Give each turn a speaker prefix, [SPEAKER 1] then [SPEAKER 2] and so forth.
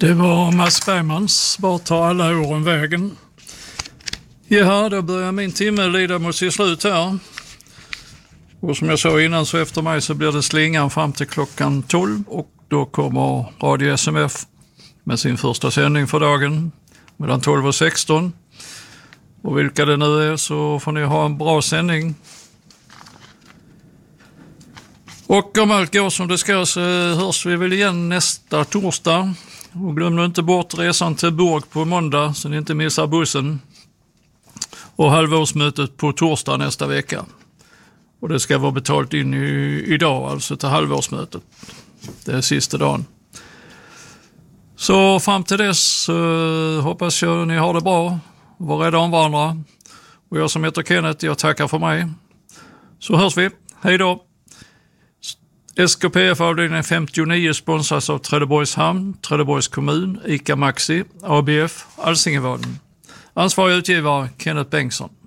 [SPEAKER 1] Det var Mats Bergmans Vart tar alla åren vägen? Ja, då börjar min timme lida mot sitt slut här. Och som jag sa innan, så efter mig så blir det slingan fram till klockan 12 och då kommer Radio SMF med sin första sändning för dagen mellan 12 och 16. Och vilka det nu är så får ni ha en bra sändning. Och om allt går som det ska så hörs vi väl igen nästa torsdag. Och glöm nu inte bort resan till Borg på måndag så ni inte missar bussen. Och halvårsmötet på torsdag nästa vecka. Och det ska vara betalt in idag, alltså till halvårsmötet. Det är sista dagen. Så fram till dess hoppas jag ni har det bra. Var rädda om varandra. Och jag som heter Kenneth, jag tackar för mig. Så hörs vi. Hej då! SKPF-avdelning 59 sponsras av Trelleborgs hamn, Trelleborgs kommun, ICA Maxi, ABF, Alsingevaden. Ansvarig utgivare Kenneth Bengtsson.